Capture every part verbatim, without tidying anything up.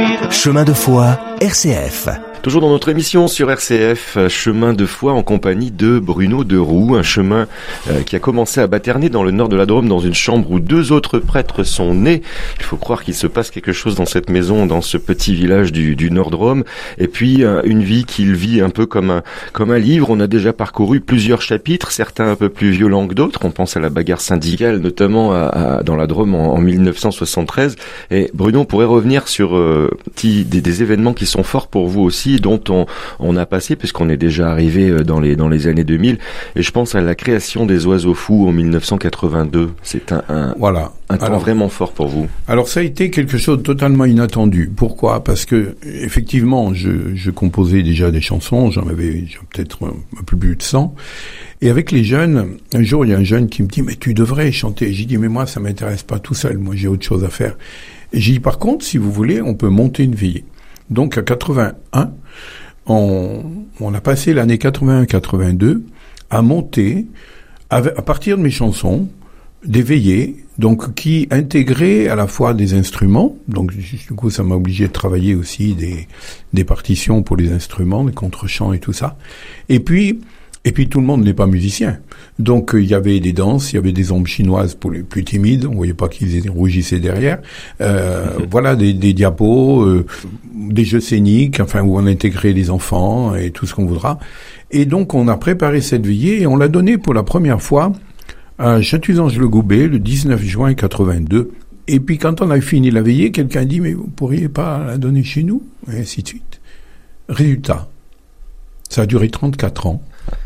Chemin de foi, R C F. Toujours dans notre émission sur R C F, chemin de foi en compagnie de Bruno Deroux, un chemin euh, qui a commencé à Batternay dans le nord de la Drôme, dans une chambre où deux autres prêtres sont nés. Il faut croire qu'il se passe quelque chose dans cette maison, dans ce petit village du, du nord Drôme. Et puis euh, une vie qu'il vit un peu comme un, comme un livre. On a déjà parcouru plusieurs chapitres, certains un peu plus violents que d'autres. On pense à la bagarre syndicale, notamment à, à, dans la Drôme en, en mille neuf cent soixante-treize. Et Bruno, on pourrait revenir sur euh, petit, des, des événements qui sont forts pour vous aussi, dont on, on a passé, puisqu'on est déjà arrivé dans les, dans les années deux mille, et je pense à la création des Oiseaux Fous en mille neuf cent quatre-vingt-deux. C'est un, un, voilà. un temps alors, vraiment fort pour vous. Alors ça a été quelque chose de totalement inattendu. Pourquoi ? Parce que, effectivement, je, je composais déjà des chansons, j'en avais peut-être un peu plus de cent, et avec les jeunes, un jour il y a un jeune qui me dit « mais tu devrais chanter ». J'ai dit « mais moi ça m'intéresse pas tout seul, moi j'ai autre chose à faire ». Et j'ai dit « par contre, si vous voulez, on peut monter une veillée ». Donc à quatre-vingt-un, on, on a passé l'année quatre-vingt-un quatre-vingt-deux à monter, à, à partir de mes chansons, des veillées, donc qui intégraient à la fois des instruments, donc du coup ça m'a obligé de travailler aussi des, des partitions pour les instruments, les contre-chants et tout ça, et puis Et puis tout le monde n'est pas musicien. Donc il euh, y avait des danses, il y avait des ombres chinoises pour les plus timides, on voyait pas qu'ils rougissaient derrière. Euh, mmh. Voilà, des, des diapos, euh, des jeux scéniques, enfin où on intégrait les enfants et tout ce qu'on voudra. Et donc on a préparé cette veillée et on l'a donnée pour la première fois à Chatuzange-le-Goubet le dix-neuf juin quatre-vingt-deux. Et puis quand on a fini la veillée, quelqu'un dit « mais vous pourriez pas la donner chez nous ?» et ainsi de suite. Résultat, ça a duré trente-quatre ans.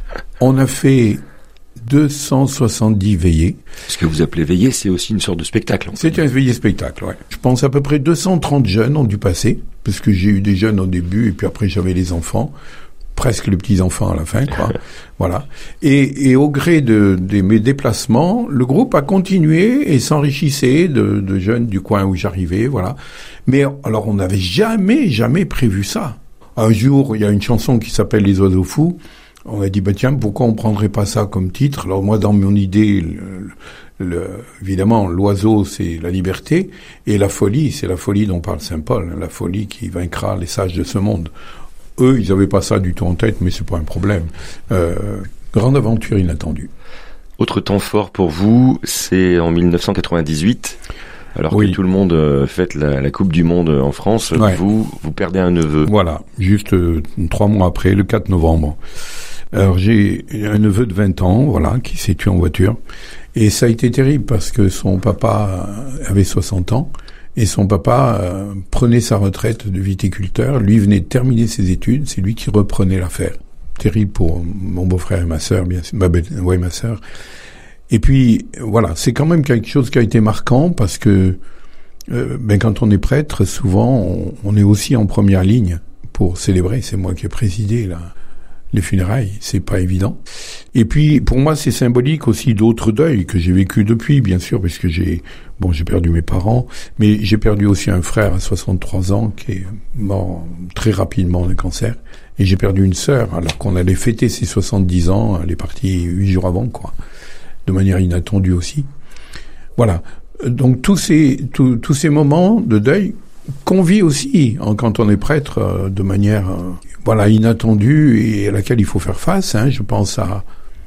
On a fait deux cent soixante-dix veillées. Ce que vous appelez veillée, c'est aussi une sorte de spectacle. C'est un veillée-spectacle, ouais. Je pense à peu près deux cent trente jeunes ont dû passer, parce que j'ai eu des jeunes au début, et puis après j'avais les enfants, presque les petits-enfants à la fin, quoi. Voilà. Et, et au gré de, de mes déplacements, le groupe a continué et s'enrichissait de, de jeunes du coin où j'arrivais, voilà. Mais alors on n'avait jamais, jamais prévu ça. Un jour, il y a une chanson qui s'appelle « Les Oiseaux Fous ». On a dit, bah tiens, pourquoi on prendrait pas ça comme titre ? Alors moi, dans mon idée, le, le, évidemment, l'oiseau, c'est la liberté, et la folie, c'est la folie dont parle saint Paul, la folie qui vaincra les sages de ce monde. Eux, ils avaient pas ça du tout en tête, mais c'est pas un problème. Euh, grande aventure inattendue. Autre temps fort pour vous, c'est en mille neuf cent quatre-vingt-dix-huit. Alors oui. que tout le monde euh, fête la, la Coupe du Monde en France, ouais. vous, vous perdez un neveu. Voilà, juste euh, trois mois après, le quatre novembre. Alors j'ai un neveu de vingt ans, voilà, qui s'est tué en voiture. Et ça a été terrible parce que son papa avait soixante ans et son papa euh, prenait sa retraite de viticulteur. Lui venait de terminer ses études, c'est lui qui reprenait l'affaire. Terrible pour mon beau-frère et ma sœur, bien sûr, ma belle, ouais, ma sœur. Et puis voilà, c'est quand même quelque chose qui a été marquant parce que euh, ben quand on est prêtre, souvent on, on est aussi en première ligne pour célébrer. C'est moi qui ai présidé là. Les funérailles, c'est pas évident. Et puis, pour moi, c'est symbolique aussi d'autres deuils que j'ai vécu depuis, bien sûr, parce que j'ai, bon, j'ai perdu mes parents, mais j'ai perdu aussi un frère à soixante-trois ans qui est mort très rapidement d'un cancer. Et j'ai perdu une sœur, alors qu'on allait fêter ses soixante-dix ans, elle est partie huit jours avant, quoi. De manière inattendue aussi. Voilà. Donc, tous ces, tous, tous ces moments de deuil qu'on vit aussi, hein, quand on est prêtre, euh, de manière, euh, voilà, inattendue et à laquelle il faut faire face, hein. Je pense à,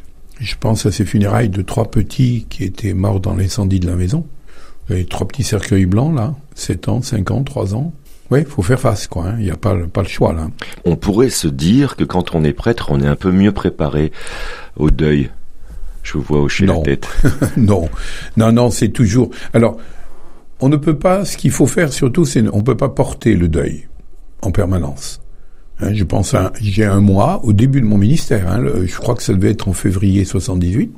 je pense à ces funérailles de trois petits qui étaient morts dans l'incendie de la maison. Vous avez trois petits cercueils blancs, là, sept ans, cinq ans, trois ans. Oui, il faut faire face, quoi, hein. Il n'y a pas, pas le choix, là. On pourrait se dire que quand on est prêtre, on est un peu mieux préparé au deuil. Je vous vois hocher non. la tête. non, non, non, c'est toujours... Alors, on ne peut pas, ce qu'il faut faire surtout, c'est on ne peut pas porter le deuil en permanence. Hein, je pense à, j'ai un mois, au début de mon ministère, hein, le, je crois que ça devait être en février soixante-dix-huit,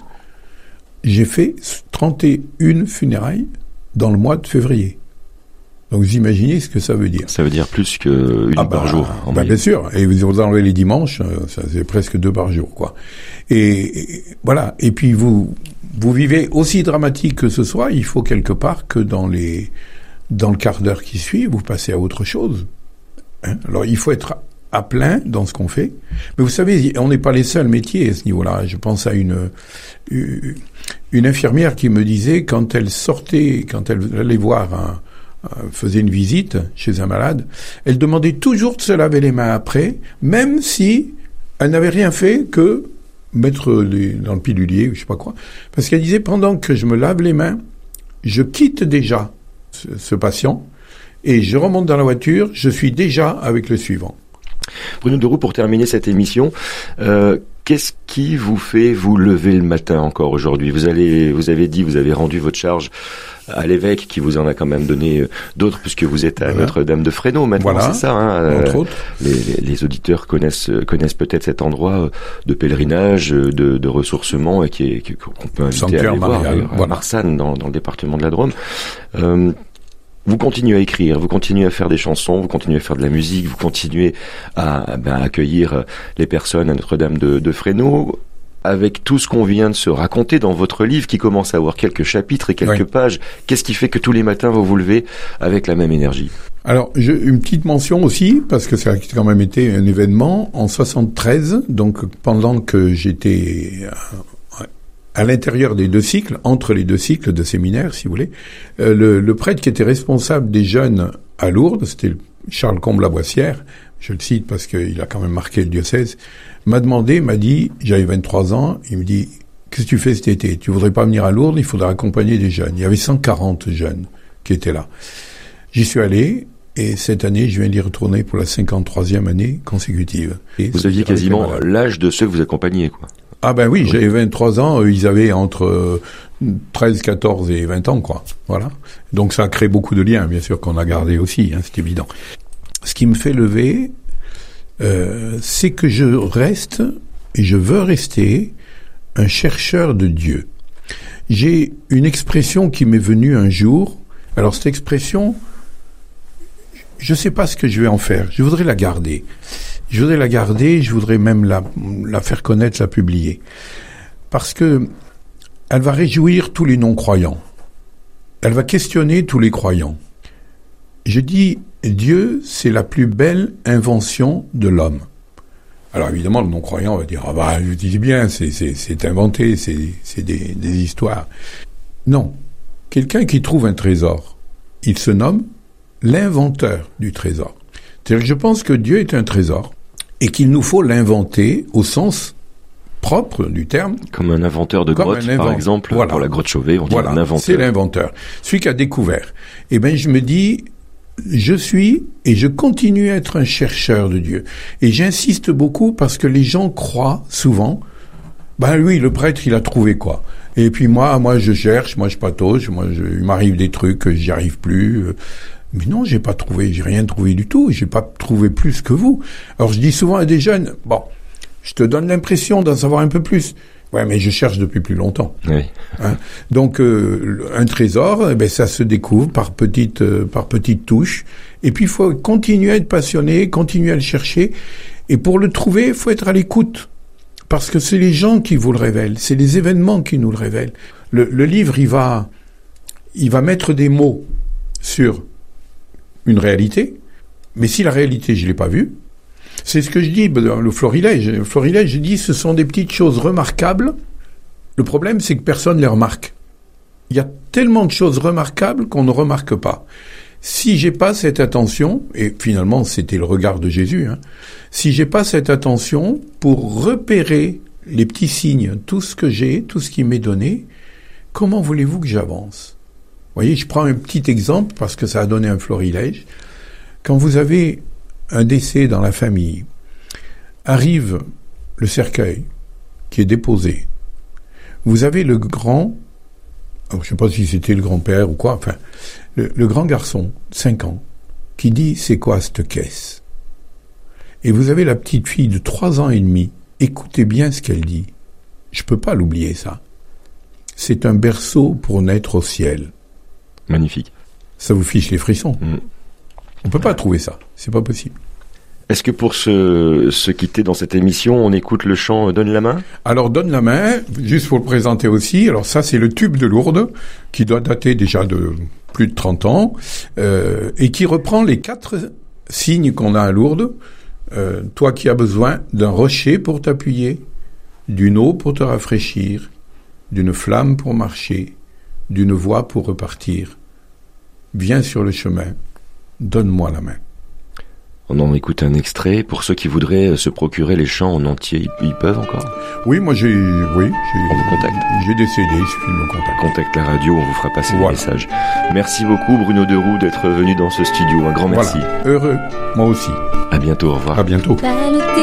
j'ai fait trente et une funérailles dans le mois de février. Donc vous imaginez ce que ça veut dire. Ça veut dire plus qu'une ah par bah, jour. En bah bien sûr, et vous enlevez les dimanches, ça c'est presque deux par jour, quoi. Et, et voilà, et puis vous... Vous vivez aussi dramatique que ce soit, il faut quelque part que dans les dans le quart d'heure qui suit, vous passez à autre chose. Hein? Alors il faut être à plein dans ce qu'on fait. Mais vous savez, on n'est pas les seuls métiers à ce niveau-là. Je pense à une une infirmière qui me disait quand elle sortait, quand elle allait voir un faisait une visite chez un malade, elle demandait toujours de se laver les mains après, même si elle n'avait rien fait que mettre les, dans le pilulier, je sais pas quoi. Parce qu'elle disait, pendant que je me lave les mains, je quitte déjà ce, ce patient et je remonte dans la voiture, je suis déjà avec le suivant. Bruno de Roux, pour terminer cette émission, euh, qu'est-ce qui vous fait vous lever le matin encore aujourd'hui ? Vous allez, vous avez dit, vous avez rendu votre charge à l'évêque qui vous en a quand même donné d'autres puisque vous êtes à voilà. Notre-Dame de Fresno maintenant, voilà. C'est ça, hein, entre euh, autres. Les, les, les auditeurs connaissent connaissent peut-être cet endroit de pèlerinage, de, de ressourcement et qui est, qu'on peut inviter Sanctuaire à aller voir à voilà. Marsanne dans, dans le département de la Drôme. Euh, Vous continuez à écrire, vous continuez à faire des chansons, vous continuez à faire de la musique, vous continuez à ben, accueillir les personnes à Notre-Dame de, de Fresno. Avec tout ce qu'on vient de se raconter dans votre livre qui commence à avoir quelques chapitres et quelques oui. pages, qu'est-ce qui fait que tous les matins vous vous levez avec la même énergie ? Alors, je, une petite mention aussi, parce que ça a quand même été un événement, en soixante-treize, donc pendant que j'étais à l'intérieur des deux cycles, entre les deux cycles de séminaire, si vous voulez, euh, le, le prêtre qui était responsable des jeunes à Lourdes, c'était Charles Combe-Laboissière, je le cite parce qu'il a quand même marqué le diocèse, m'a demandé, m'a dit, j'avais vingt-trois ans, il me dit, qu'est-ce que tu fais cet été ? Tu voudrais pas venir à Lourdes ? Il faudrait accompagner des jeunes. Il y avait cent quarante jeunes qui étaient là. J'y suis allé, et cette année, je viens d'y retourner pour la cinquante-troisième année consécutive. Et vous aviez quasiment l'âge de ceux que vous accompagniez, quoi. Ah ben oui, oui, j'avais vingt-trois ans, eux, ils avaient entre treize, quatorze et vingt ans, quoi. Voilà. Donc ça a créé beaucoup de liens, bien sûr, qu'on a gardé aussi, hein, c'est évident. Ce qui me fait lever, euh, c'est que je reste, et je veux rester, un chercheur de Dieu. J'ai une expression qui m'est venue un jour. Alors cette expression, je ne sais pas ce que je vais en faire. Je voudrais la garder. Je voudrais la garder, je voudrais même la, la faire connaître, la publier. Parce que elle va réjouir tous les non-croyants. Elle va questionner tous les croyants. Je dis, Dieu, c'est la plus belle invention de l'homme. Alors évidemment, le non-croyant va dire, ah bah, je dis bien, c'est, c'est, c'est inventé, c'est, c'est des, des histoires. Non. Quelqu'un qui trouve un trésor, il se nomme l'inventeur du trésor. C'est-à-dire que je pense que Dieu est un trésor et qu'il nous faut l'inventer au sens propre du terme. Comme un inventeur de grotte, invent... par exemple, voilà. Pour la grotte Chauvet, on dit voilà. Un inventeur. C'est l'inventeur, celui qui a découvert. Eh bien, je me dis, je suis et je continue à être un chercheur de Dieu. Et j'insiste beaucoup parce que les gens croient souvent, ben oui, le prêtre, il a trouvé quoi ? Et puis moi, moi je cherche, moi je patauge, moi je, il m'arrive des trucs, j'y arrive plus. Mais non, j'ai pas trouvé, j'ai rien trouvé du tout, j'ai pas trouvé plus que vous. Alors je dis souvent à des jeunes, bon, je te donne l'impression d'en savoir un peu plus. Ouais, mais je cherche depuis plus longtemps. Oui. Hein? Donc euh, un trésor, eh ben ça se découvre par petites euh, par petites touches. Et puis il faut continuer à être passionné, continuer à le chercher. Et pour le trouver, il faut être à l'écoute, parce que c'est les gens qui vous le révèlent, c'est les événements qui nous le révèlent. Le, le livre, il va il va mettre des mots sur une réalité, mais si la réalité, je l'ai pas vue, c'est ce que je dis, le florilège. Le florilège, je dis, ce sont des petites choses remarquables. Le problème, c'est que personne ne les remarque. Il y a tellement de choses remarquables qu'on ne remarque pas. Si j'ai pas cette attention, et finalement, c'était le regard de Jésus, hein, si j'ai pas cette attention pour repérer les petits signes, tout ce que j'ai, tout ce qui m'est donné, comment voulez-vous que j'avance ? Vous voyez, je prends un petit exemple parce que ça a donné un florilège. Quand vous avez un décès dans la famille, arrive le cercueil qui est déposé. Vous avez le grand, alors je ne sais pas si c'était le grand-père ou quoi, enfin, le, le grand garçon, cinq ans, qui dit « c'est quoi cette caisse ?» Et vous avez la petite fille de trois ans et demi, écoutez bien ce qu'elle dit. Je ne peux pas l'oublier, ça. C'est un berceau pour naître au ciel. Magnifique. Ça vous fiche les frissons. Mmh. On peut pas trouver ça. C'est pas possible. Est-ce que pour se, se quitter dans cette émission, on écoute le chant « Donne la main » ? Alors, « Donne la main », juste pour le présenter aussi. Alors ça, c'est le tube de Lourdes, qui doit dater déjà de plus de trente ans, euh, et qui reprend les quatre signes qu'on a à Lourdes. Euh, toi qui as besoin d'un rocher pour t'appuyer, d'une eau pour te rafraîchir, d'une flamme pour marcher, d'une voix pour repartir, viens sur le chemin, donne-moi la main. On en écoute un extrait. Pour ceux qui voudraient se procurer les chants en entier, ils, ils peuvent encore? Oui, moi j'ai, oui, j'ai, on vous contacte. J'ai des C D, il suffit de me contacter. Contacte la radio, on vous fera passer voilà. le message. Merci beaucoup Bruno Deroux d'être venu dans ce studio. Un grand merci. Voilà. Heureux, moi aussi. À bientôt, au revoir. À bientôt.